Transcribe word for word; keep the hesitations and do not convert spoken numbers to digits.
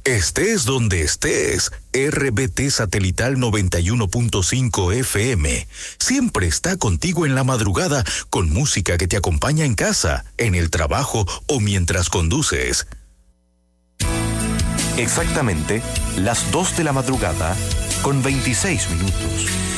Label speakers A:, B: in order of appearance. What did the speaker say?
A: Estés donde estés, R B T Satelital noventa y uno punto cinco F M siempre está contigo en la madrugada con música que te acompaña en casa, en el trabajo o mientras conduces.
B: Exactamente las dos de la madrugada con veintiséis minutos.